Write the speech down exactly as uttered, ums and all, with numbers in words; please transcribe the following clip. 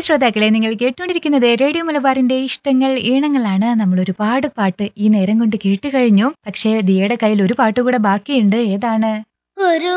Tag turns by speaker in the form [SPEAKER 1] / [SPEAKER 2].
[SPEAKER 1] ശ്രോതാക്കളെ, നിങ്ങൾ കേട്ടുകൊണ്ടിരിക്കുന്നത് റേഡിയോ മലബാറിന്റെ ഇഷ്ടങ്ങൾ ഈണങ്ങളാണ്. നമ്മൾ ഒരുപാട് പാട്ട് ഈ നേരം കൊണ്ട് കേട്ട് കഴിഞ്ഞു. പക്ഷേ ദിയയുടെ കയ്യിൽ ഒരു പാട്ട് കൂടെ ബാക്കിയുണ്ട്. ഏതാണ്?
[SPEAKER 2] ഒരു